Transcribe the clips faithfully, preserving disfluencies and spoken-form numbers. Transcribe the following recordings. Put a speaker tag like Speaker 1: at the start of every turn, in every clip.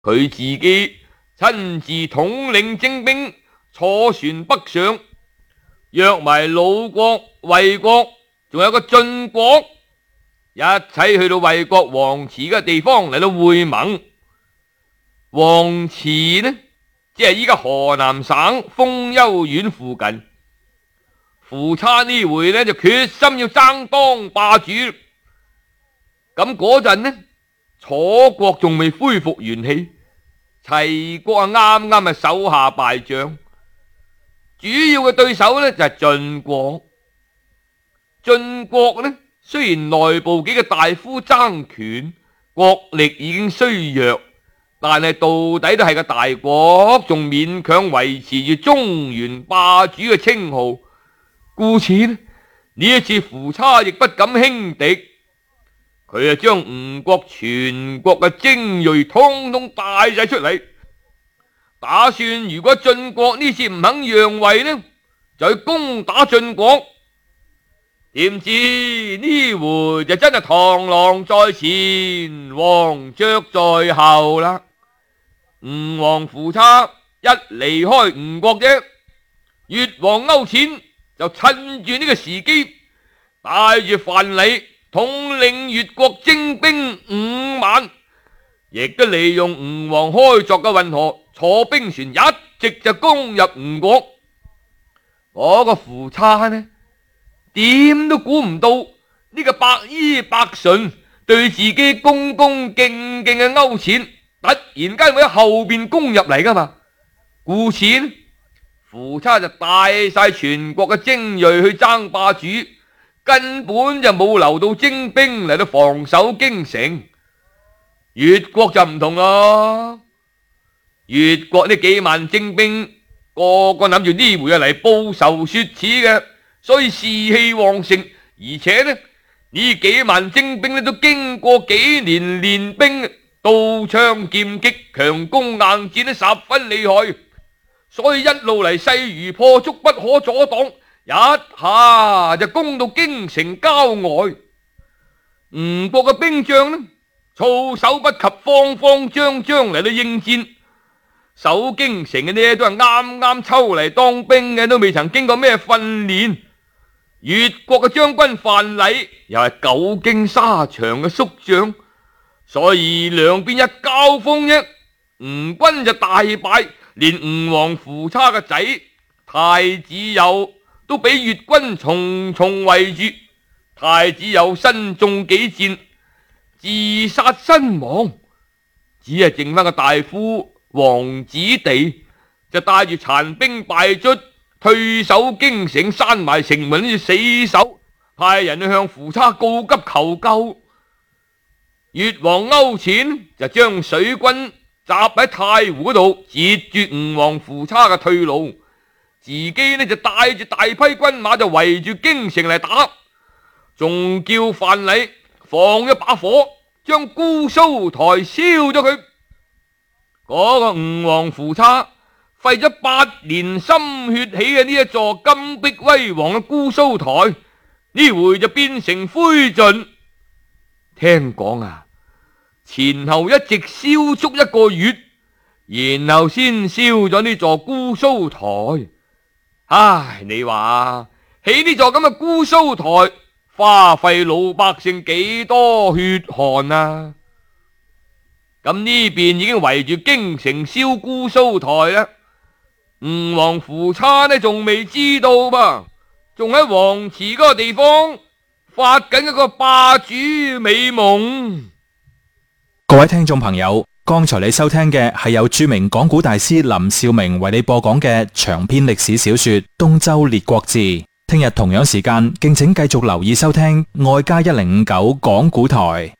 Speaker 1: 佢自己親自統領精兵坐船北上，約埋魯國、衛國仲有個晉國一齊去到衛國黃池嘅地方嚟到會盟。黃池呢，即係依家河南省豐丘縣附近。夫差呢回呢就決心要爭當霸主。咁嗰陣呢，楚國仲未恢復元氣，齊國啊啱啱啊手下敗將，主要嘅對手呢就係晉國。晉國呢雖然內部幾個大夫爭權，國力已經衰弱，但係到底都係個大國，仲勉強維持住中原霸主嘅稱號。故此呢，呢一次夫差亦不敢輕敵，佢啊將吳國全國嘅精銳通通帶晒出嚟，打算如果晉國呢次唔肯讓位呢，就去攻打晉國。點知呢回就真係螳螂在前，黃雀在後啦。吳王夫差一離開吳國啫，越王勾踐就趁住呢個時機，帶住范蠡統領越國精兵五萬，亦都利用吳王開鑿嘅運河，坐兵船一直就攻入吳國。嗰、那個夫差呢，點都估唔到呢個白衣白純對自己恭恭敬敬嘅勾踐，突然間會喺後邊攻入嚟噶嘛。故此呢，夫差就帶晒全國嘅精銳去爭霸主，根本就冇留到精兵嚟到防守京城。越國就唔同咯，越國呢幾萬精兵個個諗住呢回啊嚟報仇雪恥嘅，所以士氣旺盛。而且呢呢幾萬精兵呢都經過幾年練兵，刀槍劍戟強攻硬戰都十分厲害，所以一路嚟勢如破竹，不可阻擋，一下就攻到京城郊外。吳國嘅兵將呢措手不及，慌慌張張嚟到應戰。守京城嘅呢都係啱啱抽嚟當兵嘅，都未曾經過咩訓練。越國嘅將軍范蠡又係久經沙場嘅宿將，所以兩邊一交鋒啫，吳軍就大敗，連吳王夫差嘅仔太子友都俾越軍重重圍住。太子友身中幾箭，自殺身亡，只係剩翻個大夫王子地就帶住殘兵敗卒退守京城，閂埋城門，跟住死守，派人去向夫差告急求救。越王勾踐就將水軍集喺太湖嗰度，截住吳王夫差嘅退路，自己呢就帶住大批軍馬就圍住京城嚟打，仲叫范蠡放一把火，將姑蘇台燒咗佢。嗰、那個吳王夫差廢咗八年心血起嘅呢一座金碧輝煌嘅姑蘇台，呢回就變成灰燼。聽講啊，前後一直燒足一個月，然後先燒咗呢座姑蘇台。唉，你話起呢座咁嘅姑蘇台，花費老百姓幾多血汗啊！咁呢邊已經圍住京城燒姑蘇台啦。吳王夫差呢仲未知道噃，仲喺黃池嗰個地方發緊一個霸主美夢。
Speaker 2: 各位聽眾朋友，剛才你收聽嘅係由著名講古大師林兆明為你播講嘅長篇歷史小說《東周列國志》。聽日同樣時間，敬請繼續留意收聽愛家一零五九講古台。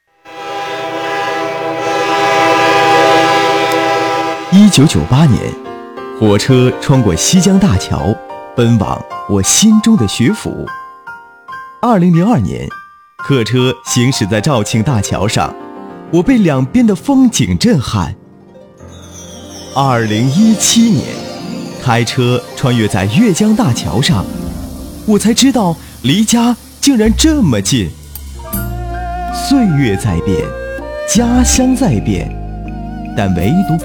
Speaker 3: 一九九八年，火車穿過西江大橋，奔往我心中的學府。二零零二年，客車行駛在肇慶大橋上，我被兩邊的風景震撼。二零一七年，開車穿越在越江大橋上，我才知道離家竟然這麼近。歲月在變，家鄉在變， 但唯独